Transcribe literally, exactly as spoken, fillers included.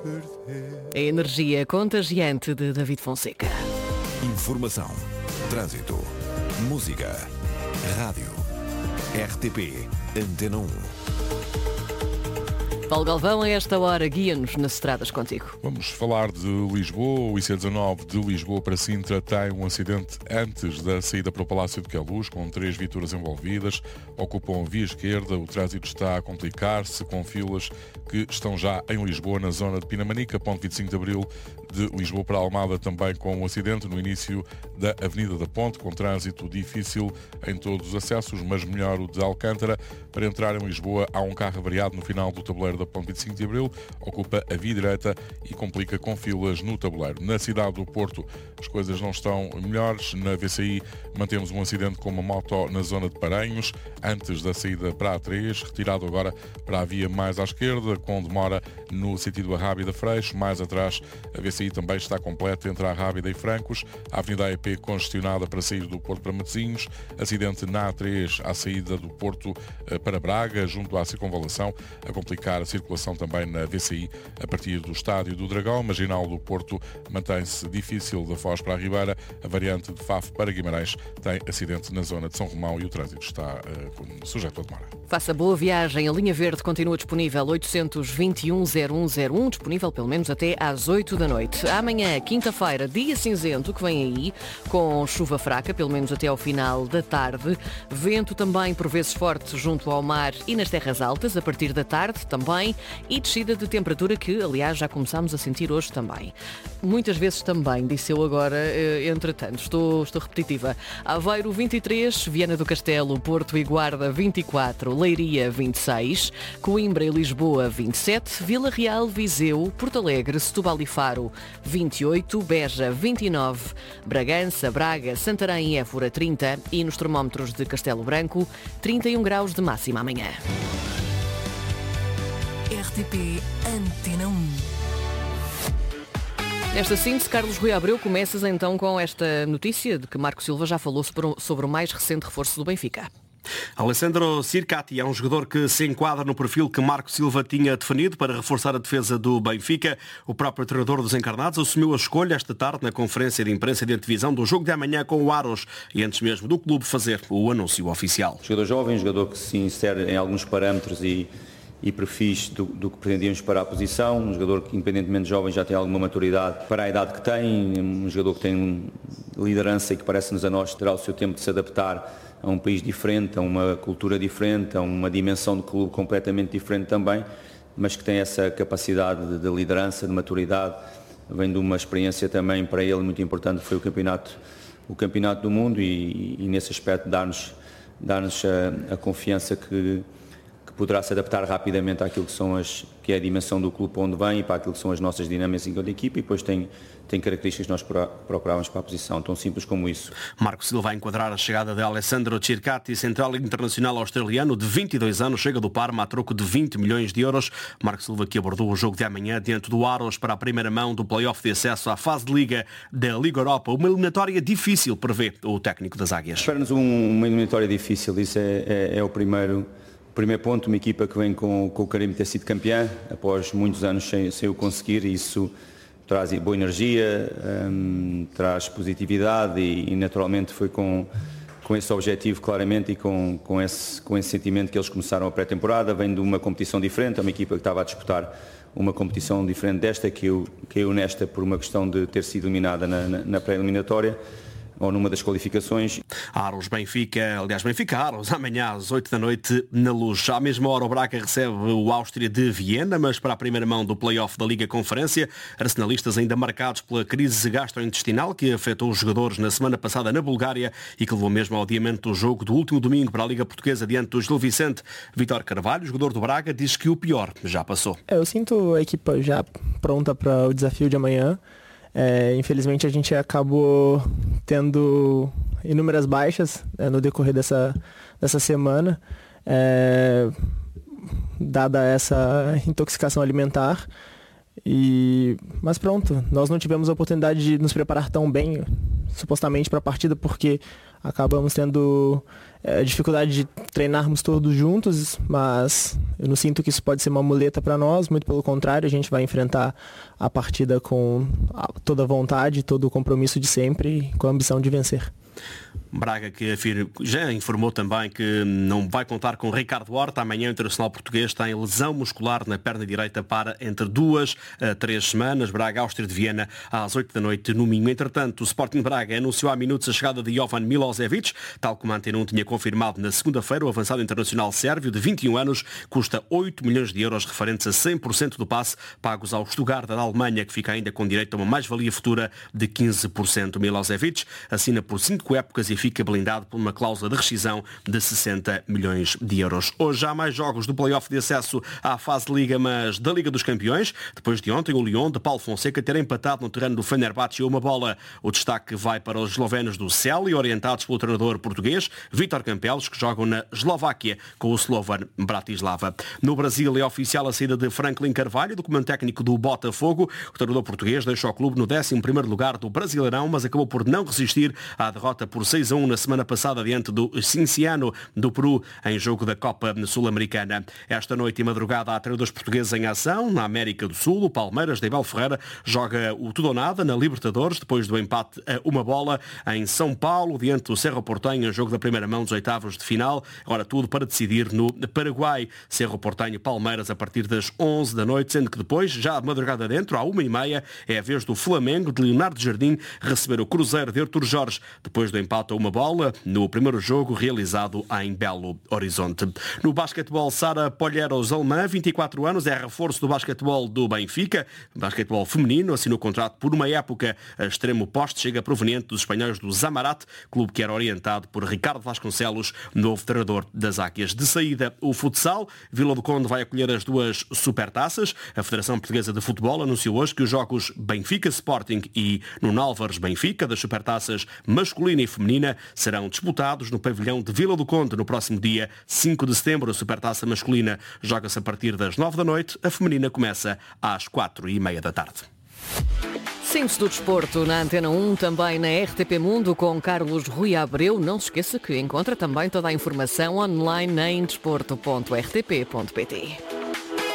A energia contagiante de David Fonseca. Informação, trânsito, música, rádio, R T P, Antena um. Paulo Galvão, a esta hora, guia-nos nas estradas contigo. Vamos falar de Lisboa. O I C dezanove de Lisboa para Sintra tem um acidente antes da saída para o Palácio de Queluz, com três viaturas envolvidas. Ocupam a via esquerda. O trânsito está a complicar-se com filas que estão já em Lisboa, na zona de Pinamanica, ponto vinte e cinco de Abril, de Lisboa para Almada, também com um acidente no início da Avenida da Ponte, com trânsito difícil em todos os acessos, mas melhor o de Alcântara. Para entrar em Lisboa há um carro avariado no final do tabuleiro da ponto vinte e cinco de Abril, ocupa a via direita e complica com filas no tabuleiro. Na cidade do Porto as coisas não estão melhores. Na V C I mantemos um acidente com uma moto na zona de Paranhos, antes da saída para a A três, retirado agora para a via mais à esquerda, com demora no sentido Arrábida Freixo. Mais atrás a V C I também está completa entre a Arrábida e Francos. A Avenida A E P congestionada para sair do Porto para Matosinhos. Acidente na A três à saída do Porto para Braga, junto à circunvalação, a complicar a circulação também na V C I a partir do Estádio do Dragão. Marginal do Porto mantém-se difícil da Foz para a Ribeira. A variante de Faf para Guimarães tem acidente na zona de São Romão e o trânsito está uh, sujeito a demora. Faça boa viagem. A linha verde continua disponível oitocentos e vinte e um, zero um zero um, disponível pelo menos até às oito da noite. Amanhã, quinta-feira, dia cinzento que vem aí, com chuva fraca, pelo menos até ao final da tarde. Vento também por vezes forte junto ao mar e nas terras altas, a partir da tarde também, e descida de temperatura que, aliás, já começámos a sentir hoje também. Muitas vezes também, disse eu agora, entretanto, estou, estou repetitiva. Aveiro vinte e três, Viana do Castelo, Porto e Guarda vinte e quatro, Leiria vinte e seis, Coimbra e Lisboa vinte e sete, Vila Real, Viseu, Porto Alegre, Setúbal e Faro vinte e oito, Beja vinte e nove, Bragança, Braga, Santarém e Évora trinta e nos termómetros de Castelo Branco trinta e um graus de máxima amanhã. R T P Antena um. Nesta síntese, Carlos Rui Abreu, começas então com esta notícia de que Marco Silva já falou sobre o mais recente reforço do Benfica. Alessandro Circati é um jogador que se enquadra no perfil que Marco Silva tinha definido para reforçar a defesa do Benfica. O próprio treinador dos encarnados assumiu a escolha esta tarde na conferência de imprensa de antevisão do jogo de amanhã com o Aros e antes mesmo do clube fazer o anúncio oficial. Jogador jovem, jogador que se insere em alguns parâmetros e, e perfis do, do que pretendíamos para a posição, um jogador que, independentemente de jovem, já tem alguma maturidade para a idade que tem, um jogador que tem liderança e que parece-nos a nós terá o seu tempo de se adaptar a um país diferente, a uma cultura diferente, a uma dimensão de clube completamente diferente também, mas que tem essa capacidade de, de liderança, de maturidade, vem de uma experiência também para ele muito importante, que foi o campeonato, o campeonato do mundo e, e nesse aspecto dar-nos, dar-nos a, a confiança que, que poderá se adaptar rapidamente àquilo que, são as, que é a dimensão do clube para onde vem e para aquilo que são as nossas dinâmicas enquanto equipa e depois tem tem características que nós procurávamos para a posição, tão simples como isso. Marco Silva vai enquadrar a chegada de Alessandro Circati, central internacional australiano de vinte e dois anos, chega do Parma a troco de vinte milhões de euros. Marco Silva que abordou o jogo de amanhã diante do Aros para a primeira mão do play-off de acesso à fase de Liga da Liga Europa. Uma eliminatória difícil, prevê o técnico das Águias. Espera-nos um, uma eliminatória difícil, isso é, é, é o primeiro... O primeiro ponto, uma equipa que vem com, com o carimbo de ter sido campeã, após muitos anos sem, sem o conseguir, e isso traz boa energia, hum, traz positividade e, e naturalmente foi com, com esse objetivo claramente e com, com, esse, com esse sentimento que eles começaram a pré-temporada. Vem de uma competição diferente, é uma equipa que estava a disputar uma competição diferente desta, que eu, que eu nesta por uma questão de ter sido eliminada na, na, na pré-eliminatória ou numa das qualificações. Aros Benfica, aliás Benfica Aros, amanhã às oito da noite na Luz. À mesma hora o Braga recebe o Áustria de Viena, mas para a primeira mão do play-off da Liga Conferência, arsenalistas ainda marcados pela crise gastrointestinal que afetou os jogadores na semana passada na Bulgária e que levou mesmo ao adiamento do jogo do último domingo para a Liga Portuguesa diante do Gil Vicente. Vítor Carvalho, jogador do Braga, diz que o pior já passou. Eu sinto a equipa já pronta para o desafio de amanhã. É, infelizmente a gente acabou tendo inúmeras baixas é, no decorrer dessa, dessa semana, é, dada essa intoxicação alimentar. E, mas pronto, nós não tivemos a oportunidade de nos preparar tão bem, supostamente para a partida, porque acabamos tendo é, dificuldade de treinarmos todos juntos, mas eu não sinto que isso pode ser uma muleta para nós, muito pelo contrário, a gente vai enfrentar a partida com toda a vontade, todo o compromisso de sempre, com a ambição de vencer. Braga que já informou também que não vai contar com Ricardo Horta. Amanhã o Internacional Português tem lesão muscular na perna direita para entre duas a três semanas. Braga, Áustria de Viena, às oito da noite no Minho. Entretanto, o Sporting Braga anunciou há minutos a chegada de Jovan Milosevic, tal como a Antena um tinha confirmado na segunda-feira. O avançado internacional sérvio de vinte e um anos custa oito milhões de euros referentes a cem por cento do passe pagos ao Stuttgart da Alemanha, que fica ainda com direito a uma mais-valia futura de quinze por cento. Milosevic assina por cinco épocas e fica blindado por uma cláusula de rescisão de sessenta milhões de euros. Hoje há mais jogos do play-off de acesso à fase de Liga, mas da Liga dos Campeões. Depois de ontem, o Lyon de Paulo Fonseca ter empatado no terreno do Fenerbahçe uma bola. O destaque vai para os eslovenos do Celje, orientados pelo treinador português Vítor Campelos, que jogam na Eslováquia com o Slovan Bratislava. No Brasil é oficial a saída de Franklin Carvalho, do comando técnico do Botafogo. O treinador português deixou o clube no décimo primeiro lugar do Brasileirão, mas acabou por não resistir à derrota por seis a um na semana passada diante do Cinciano do Peru em jogo da Copa Sul-Americana. Esta noite e madrugada há treinadores portugueses em ação. Na América do Sul, o Palmeiras de Abel Ferreira joga o tudo ou nada na Libertadores, depois do empate a uma bola em São Paulo diante do Cerro Porteño, em jogo da primeira mão dos oitavos de final. Agora tudo para decidir no Paraguai. Cerro Porteño, Palmeiras a partir das onze da noite, sendo que depois, já de madrugada dentro, à uma e meia, é a vez do Flamengo de Leonardo Jardim receber o Cruzeiro de Artur Jorge, depois do empate a uma bola no primeiro jogo realizado em Belo Horizonte. No basquetebol, Sara Polheros, alemã, vinte e quatro anos, é reforço do basquetebol do Benfica. Basquetebol feminino, assinou contrato por uma época. A extremo poste chega proveniente dos espanhóis do Zamarat, clube que era orientado por Ricardo Vasconcelos, novo treinador das Águias. De saída, o futsal. Vila do Conde vai acolher as duas supertaças. A Federação Portuguesa de Futebol anunciou hoje que os jogos Benfica Sporting e Nuno Álvares Benfica, das supertaças masculina e feminina, serão disputados no pavilhão de Vila do Conde no próximo dia cinco de setembro. A supertaça masculina joga-se a partir das nove da noite, a feminina começa às quatro e meia da tarde. Síntese do desporto na Antena um, também na R T P Mundo com Carlos Rui Abreu. Não se esqueça que encontra também toda a informação online em desporto ponto r t p ponto p t.